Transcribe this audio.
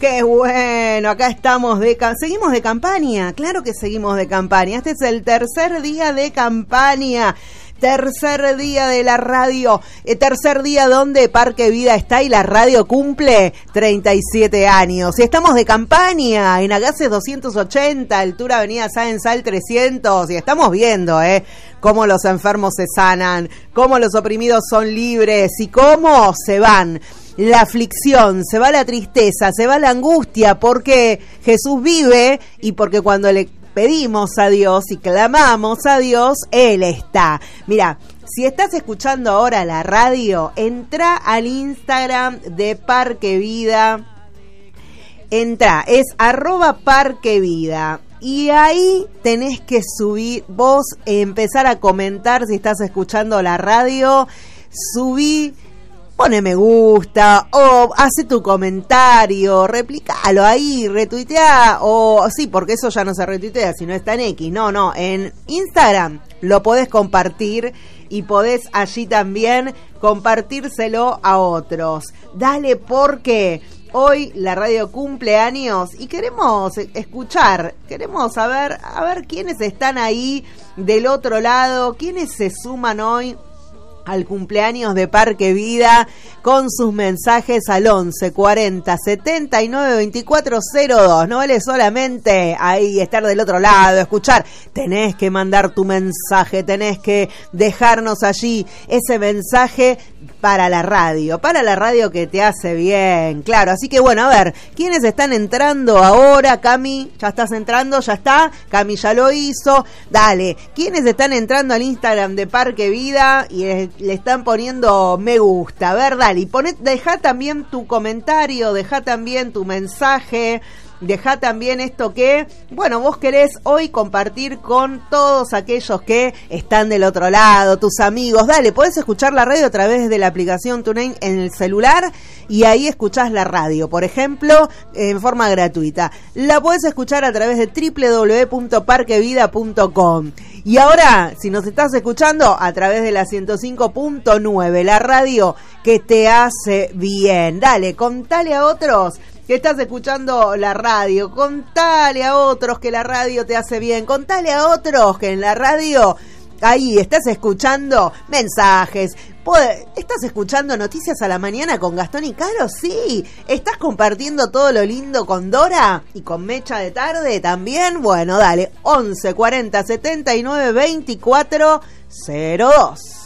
Qué bueno, acá estamos seguimos de campaña, claro que seguimos de campaña. Este es el tercer día de campaña. Tercer día de la radio, tercer día donde Parque Vida está y la radio cumple 37 años. Y estamos de campaña en Agassiz 280, altura Avenida Sáenz al 300. Y estamos viendo, cómo los enfermos se sanan, cómo los oprimidos son libres y cómo se van la aflicción, se va la tristeza, se va la angustia, porque Jesús vive y porque cuando le pedimos a Dios y clamamos a Dios, Él está. Mira, si estás escuchando ahora la radio, entra al Instagram de Parque Vida. Entra, es @parquevida. Y ahí tenés que subir, vos empezar a comentar si estás escuchando la radio, subí, pone me gusta o hace tu comentario, replicalo ahí, retuitea o sí, porque eso ya no se retuitea, sino está en X, no, en Instagram lo podés compartir y podés allí también compartírselo a otros. Dale, porque hoy la radio cumple años y queremos escuchar, queremos saber a ver quiénes están ahí del otro lado, quiénes se suman hoy al cumpleaños de Parque Vida con sus mensajes al 11 40 79 24 02. No vale solamente ahí estar del otro lado, escuchar, tenés que mandar tu mensaje, tenés que dejarnos allí ese mensaje para la radio que te hace bien, claro. Así que bueno, a ver, ¿quiénes están entrando ahora? Cami, ¿ya estás entrando? ¿Ya está? Cami ya lo hizo. Dale, ¿quiénes están entrando al Instagram de Parque Vida y le están poniendo me gusta? A ver, dale, y dejá también tu comentario, dejá también tu mensaje, dejá también esto que, bueno, vos querés hoy compartir con todos aquellos que están del otro lado, tus amigos. Dale, podés escuchar la radio a través de la aplicación TuneIn en el celular y ahí escuchás la radio, por ejemplo, en forma gratuita. La podés escuchar a través de www.parquevida.com. Y ahora, si nos estás escuchando a través de la 105.9, la radio que te hace bien. Dale, contale a otros que estás escuchando la radio, contale a otros que la radio te hace bien, contale a otros que en la radio ahí estás escuchando mensajes, estás escuchando Noticias a la Mañana con Gastón y Caro, sí, estás compartiendo todo lo lindo con Dora y con Mecha de Tarde también. Bueno, dale, 11 40 79 24 02.